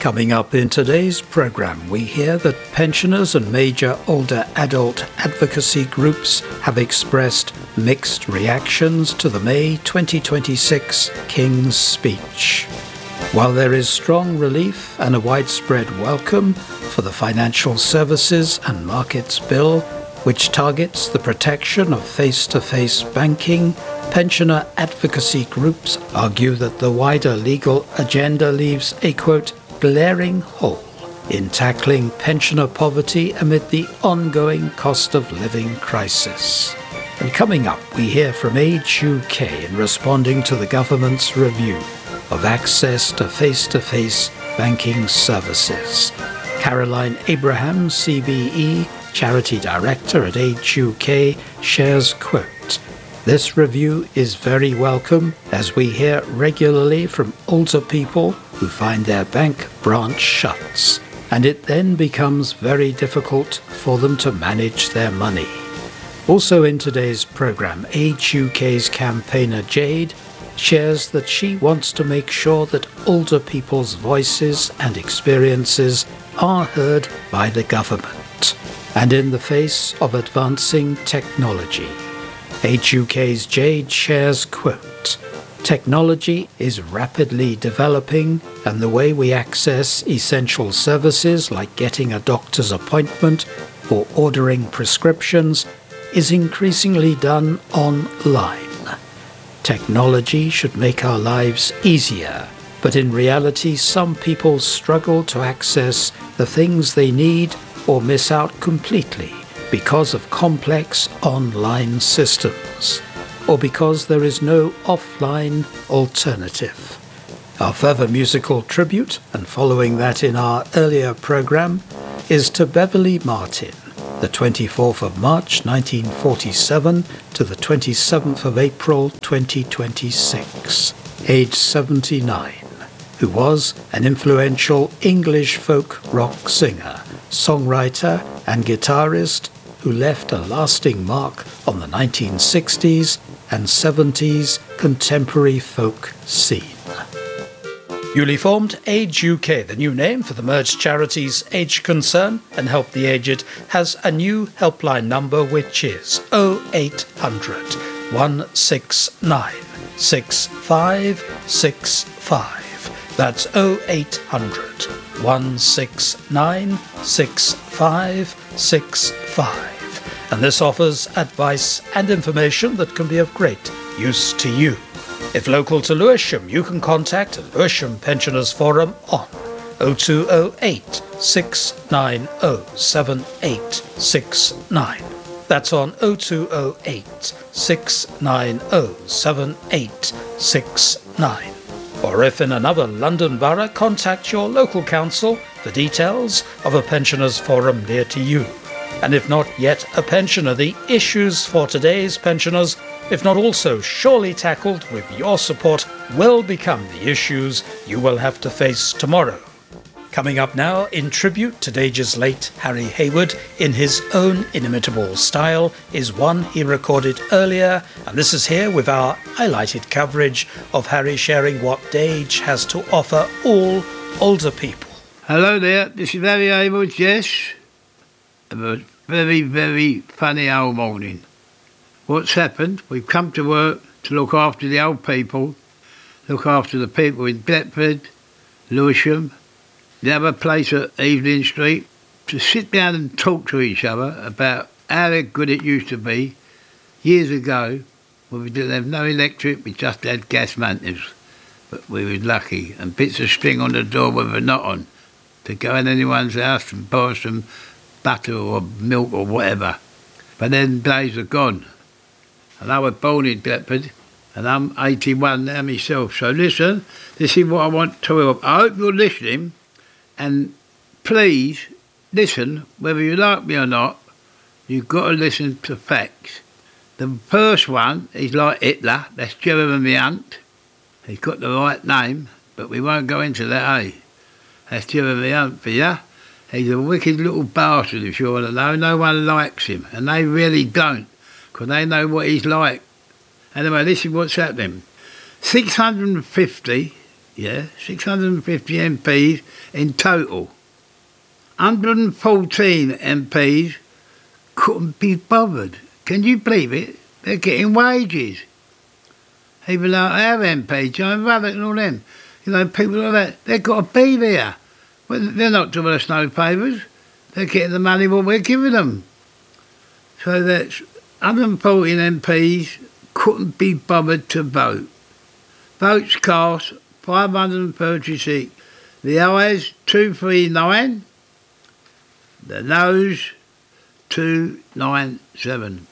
Coming up in today's programme, we hear that pensioners and major older adult advocacy groups have expressed mixed reactions to the May 2026 King's Speech. While there is strong relief and a widespread welcome for the Financial Services and Markets Bill, which targets the protection of face-to-face banking, pensioner advocacy groups argue that the wider legal agenda leaves a, quote, glaring hole in tackling pensioner poverty amid the ongoing cost of living crisis. And coming up, we hear from Age UK in responding to the government's review of access to face-to-face banking services. Caroline Abraham, CBE, Charity Director at Age UK, shares, quote, "This review is very welcome as we hear regularly from older people who find their bank branch shuts, and it then becomes very difficult for them to manage their money." Also in today's programme, Age UK's campaigner Jade shares that she wants to make sure that older people's voices and experiences are heard by the government, and in the face of advancing technology. Age UK's Jade shares, quote, "Technology is rapidly developing, and the way we access essential services like getting a doctor's appointment or ordering prescriptions is increasingly done online. Technology should make our lives easier, but in reality some people struggle to access the things they need or miss out completely because of complex online systems, or because there is no offline alternative." Our further musical tribute, and following that in our earlier programme, is to Beverly Martin, the 24th of March 1947 to the 27th of April 2026, aged 79, who was an influential English folk rock singer, songwriter and guitarist who left a lasting mark on the 1960s and 70s contemporary folk scene. Newly formed Age UK, the new name for the merged charities Age Concern and Help the Aged, has a new helpline number which is 0800 169 6565. That's 0800 169 6565. And this offers advice and information that can be of great use to you. If local to Lewisham, you can contact Lewisham Pensioners Forum on 0208 690 7869. That's on 0208 690 7869. Or if in another London borough, contact your local council for details of a pensioners forum near to you. And if not yet a pensioner, the issues for today's pensioners, if not also surely tackled with your support, will become the issues you will have to face tomorrow. Coming up now, in tribute to Dage's late Harry Hayward, in his own inimitable style, is one he recorded earlier, and this is here with our highlighted coverage of Harry sharing what Dage has to offer all older people. Hello there, this is Harry Hayward, yes. A very, very funny old morning. What's happened? We've come to work to look after the old people, look after the people in Deptford, Lewisham, the other place at Evelyn Street, to sit down and talk to each other about how good it used to be years ago when we didn't have no electric, we just had gas lanterns. But we were lucky, and bits of string on the door with a knot on, to go in anyone's house and buy some butter or milk or whatever. But then days are gone. And I was born in Deptford, and I'm 81 now myself. So listen, this is what I want to help. I hope you're listening, and please listen, whether you like me or not, you've got to listen to facts. The first one is like Hitler, that's Jeremy Hunt. He's got the right name, but we won't go into that, eh? That's Jeremy Hunt for you. He's a wicked little bastard, if you want to know. No one likes him, and they really don't, because they know what he's like. Anyway, this is what's happening. 650 yeah, 650 MPs in total. 114 MPs couldn't be bothered. Can you believe it? They're getting wages. Even though our MP, John Ruddock and all them, people like that, they've got to be there. Well, they're not doing us no favours. They're getting the money what we're giving them. So that's 114 MPs couldn't be bothered to vote. Votes cast 536. The ayes 239. The noes 297.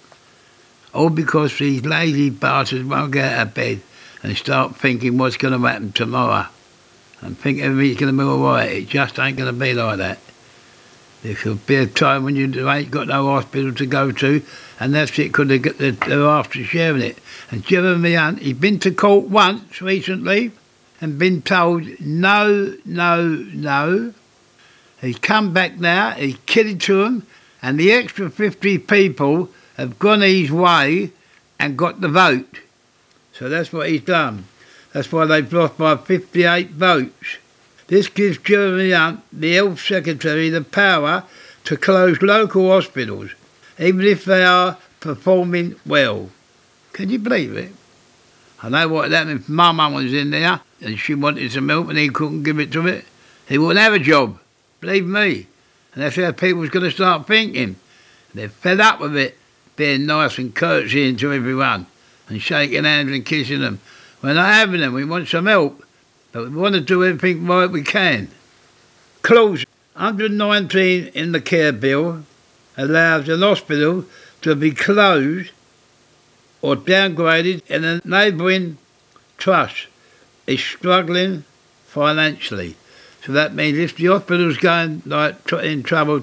All because these lazy bastards won't get out of bed and start thinking what's going to happen tomorrow and think everything's going to be all right. It just ain't going to be like that. There could be a time when you ain't got no hospital to go to, and that's it because they're after sharing it. And Jeremy Hunt, he's been to court once recently and been told no, no, no. He's come back now, he's kidded to them, and the extra 50 people have gone his way and got the vote. So that's what he's done. That's why they've lost by 58 votes. This gives Jeremy Hunt, the Health Secretary, the power to close local hospitals, even if they are performing well. Can you believe it? I know what happened if my mum was in there and she wanted some milk and he couldn't give it to her. He wouldn't have a job, believe me. And that's how people's going to start thinking. They're fed up with it, being nice and curtsying to everyone and shaking hands and kissing them. We're not having them, we want some help. But we want to do everything right we can. Clause 119 in the care bill allows an hospital to be closed or downgraded in a neighbouring trust is struggling financially. So that means if the hospital's going in trouble,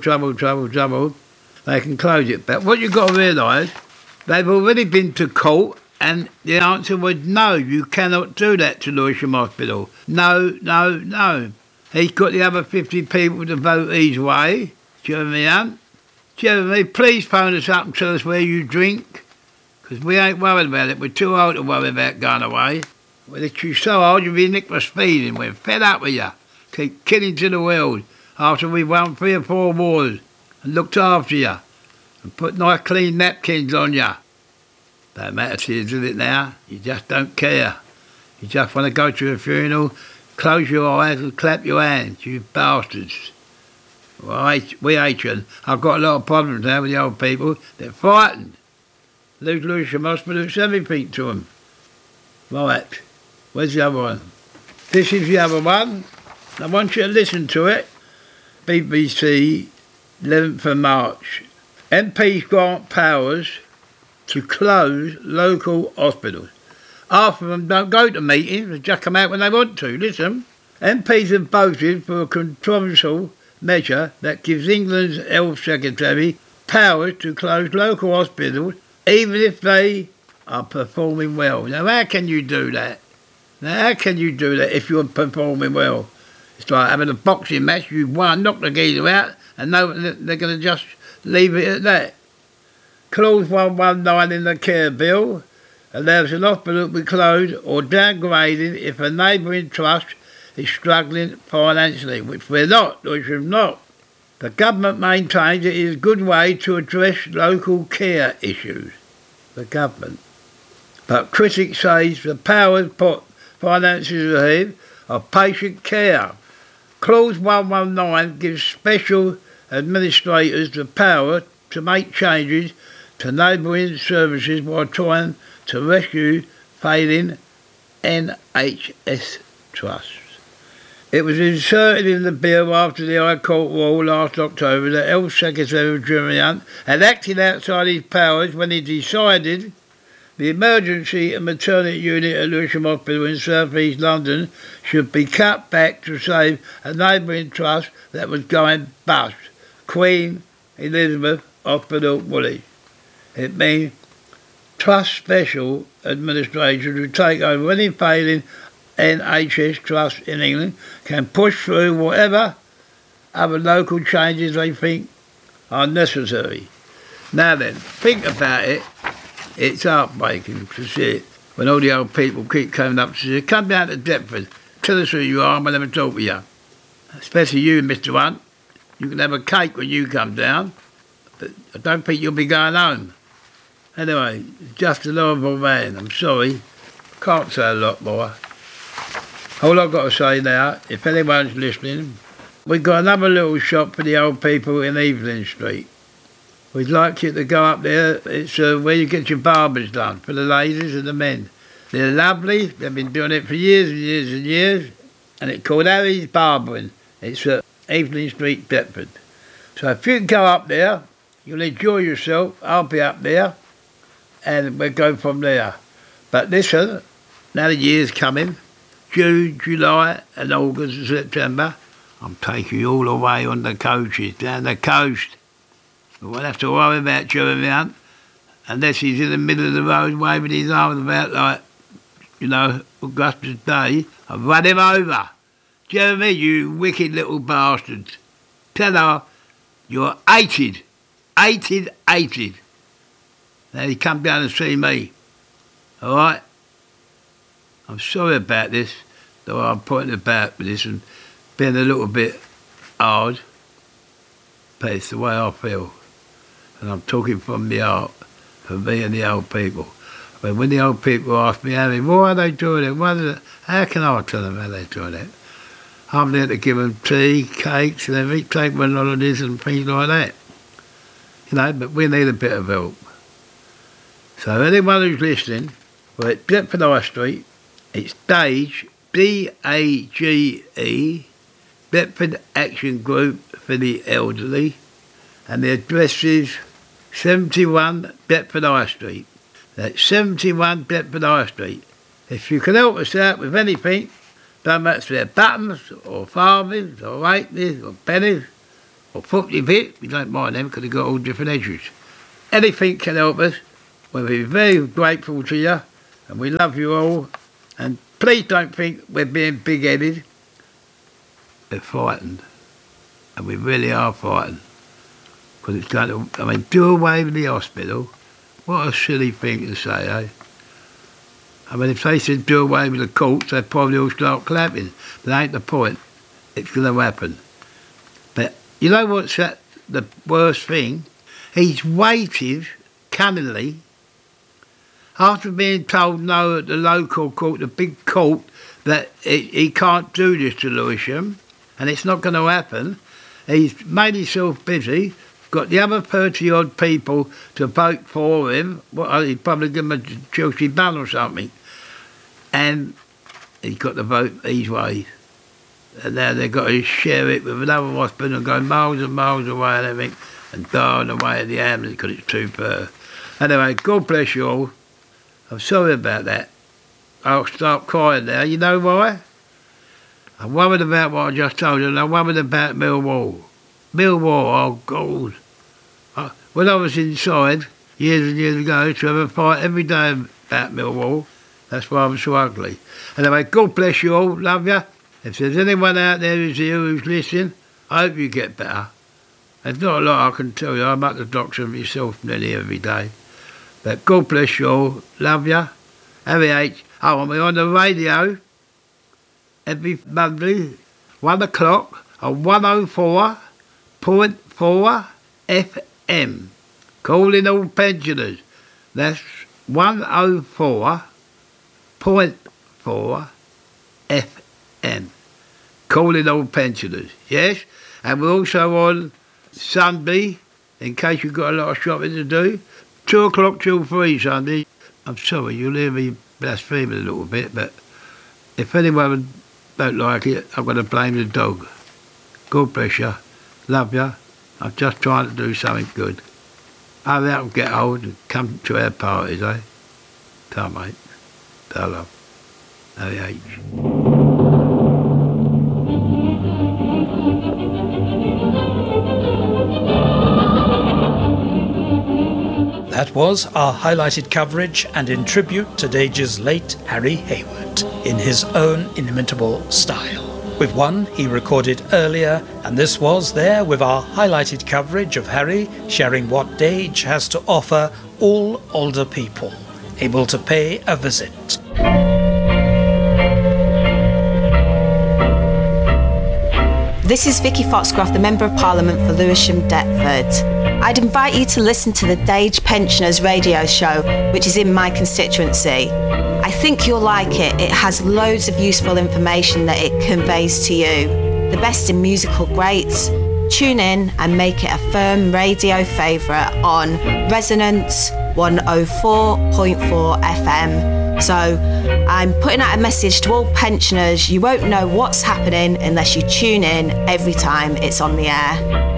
they can close it. But what you've got to realise, they've already been to court and the answer was no, you cannot do that to Lewisham Hospital. No, no, no. He's got the other 50 people to vote his way. Jeremy Hunt. Jeremy, please phone us up and tell us where you drink, because we ain't worried about it. We're too old to worry about going away. Well, if you're so old, you'll be Nick for speeding. We're fed up with you. Keep killing to the world after we've won 3 or 4 wars and looked after you and put nice clean napkins on you. Don't matter to you, does it now? You just don't care. You just want to go to a funeral, close your eyes and clap your hands, you bastards. Well, we hate you. I've got a lot of problems now with the old people. They're frightened. Lose Lewisham Hospital, it's everything to them. Right, where's the other one? This is the other one. I want you to listen to it. BBC, 11th of March. MPs grant powers to close local hospitals. Half of them don't go to meetings, they just come out when they want to. Listen, MPs have voted for a controversial measure that gives England's Health Secretary powers to close local hospitals even if they are performing well. Now, how can you do that? If you're performing well? It's like having a boxing match, you've won, knock the geezer out, and no, they're going to just leave it at that. Clause 119 in the care bill allows an hospital to be closed or downgraded if a neighbouring trust is struggling financially, which we're not. The government maintains it is a good way to address local care issues. The government. But critics say the powers put finances ahead of patient care. Clause 119 gives special administrators the power to make changes to neighbouring services while trying to rescue failing NHS trusts. It was inserted in the bill after the High Court rule last October that Health Secretary Jeremy Hunt had acted outside his powers when he decided the emergency and maternity unit at Lewisham Hospital in South East London should be cut back to save a neighbouring trust that was going bust, Queen Elizabeth Hospital, Woolwich. It means trust special administrators who take over any failing NHS trust in England can push through whatever other local changes they think are necessary. Now then, think about it. It's heartbreaking to see it when all the old people keep coming up to say, come down to Deptford, tell us who you are and we'll never talk with you. Especially you, Mr. Hunt. You can have a cake when you come down, but I don't think you'll be going home. Anyway, just a normal man. I'm sorry. Can't say a lot more. All I've got to say now, if anyone's listening, we've got another little shop for the old people in Evelyn Street. We'd like you to go up there. It's where you get your barbers done, for the ladies and the men. They're lovely. They've been doing it for years and years and years. And it's called Harry's Barbering. It's at Evelyn Street, Deptford. So if you can go up there, you'll enjoy yourself. I'll be up there. And we'll go from there. But listen, now the year's coming, June, July and August and September, I'm taking you all the way on the coaches, down the coast. We won't have to worry about Jeremy Hunt, unless he's in the middle of the road waving his arms about like, Augustus Day. I'll run him over. Jeremy, you wicked little bastard. Tell her you're hated. Hated. Now he come down and see me. All right? I'm sorry about this, though I'm pointing about with this and being a little bit hard, but it's the way I feel. And I'm talking from the heart, for me and the old people. But when the old people ask me, Harry, why are they doing it? How can I tell them how they're doing it? I'm there to give them tea, cakes and everything, take them on holidays and things like that. But we need a bit of help. So anyone who's listening, we're at Deptford High Street. It's DAGE, D-A-G-E, Deptford Action Group for the Elderly. And the address is 71 Deptford High Street. That's 71 Deptford High Street. If you can help us out with anything, don't matter if they're buttons or farthings or halfpennies or pennies or 50 bits, we don't mind them because they've got all different edges. Anything can help us. We'll be very grateful to you and we love you all. And please don't think we're being big-headed. We're frightened. And we really are frightened. Because it's going to, do away with the hospital. What a silly thing to say, eh? If they said do away with the courts, they'd probably all start clapping. But that ain't the point. It's going to happen. But you know what's the worst thing? He's waited cunningly after being told no at the local court, the big court, that he can't do this to Lewisham and it's not going to happen. He's made himself busy, got the other 30-odd people to vote for him. He'd probably give him a Chelsea bun or something. And he's got the vote his way. And now they've got to share it with another hospital and go miles and miles away and everything and die on the way of the ambulance because it's too far. Anyway, God bless you all. I'm sorry about that. I'll start crying now. You know why? I'm worried about what I just told you and I'm worried about Millwall. Oh God. When I was inside, years and years ago, to have a fight every day about Millwall, that's why I'm so ugly. Anyway, God bless you all, love you. If there's anyone out there who's here who's listening, I hope you get better. There's not a lot I can tell you, I'm at the doctor myself nearly every day. But God bless you all, love you. Harry H. Oh, and we're on the radio every Monday, 1 o'clock on 104.4 FM. Calling all pensioners. That's 104.4 FM. Calling all pensioners, yes? And we're also on Sunday, in case you've got a lot of shopping to do, 2 o'clock till 3 Sunday. I'm sorry, you'll hear me blaspheming a little bit, but if anyone don't like it, I'm going to blame the dog. God bless you. Love you. I'm just trying to do something good. Hurry up and get old and come to our parties, eh? Come, mate. Ta love. Harry H. That was our highlighted coverage and in tribute to DAGE's late Harry Hayward, in his own inimitable style. With one he recorded earlier, and this was there with our highlighted coverage of Harry sharing what DAGE has to offer all older people able to pay a visit. This is Vicky Foxcroft, the Member of Parliament for Lewisham Deptford. I'd invite you to listen to the Dage Pensioners radio show, which is in my constituency. I think you'll like it. It has loads of useful information that it conveys to you. The best in musical greats. Tune in and make it a firm radio favourite on Resonance 104.4 FM. So I'm putting out a message to all pensioners. You won't know what's happening unless you tune in every time it's on the air.